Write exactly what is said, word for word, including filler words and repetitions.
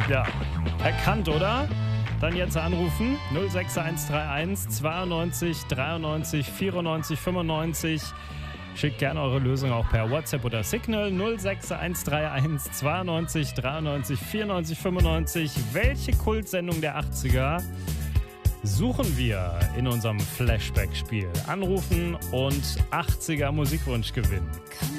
Ja, erkannt, oder? Dann jetzt anrufen. null sechs eins drei eins zweiundneunzig dreiundneunzig vierundneunzig fünfundneunzig. Schickt gerne eure Lösung auch per WhatsApp oder Signal. null sechs eins drei eins zweiundneunzig dreiundneunzig vierundneunzig fünfundneunzig. Welche Kultsendung der achtziger suchen wir in unserem Flashback-Spiel? Anrufen und achtziger Musikwunsch gewinnen.